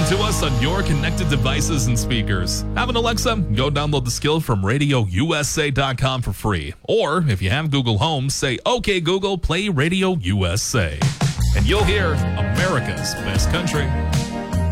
to us on your connected devices and speakers. Have an Alexa? Go download the skill from RadioUSA.com for free. Or, if you have Google Home, say, "Okay, Google, play Radio USA." And you'll hear America's Best Country.